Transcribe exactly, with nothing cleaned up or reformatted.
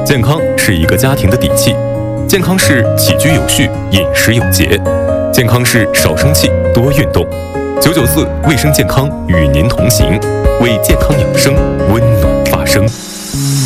健康是一个家庭的底气，健康是起居有序、饮食有节，健康是少生气、多运动。九九四卫生健康与您同行，为健康养生温暖发声。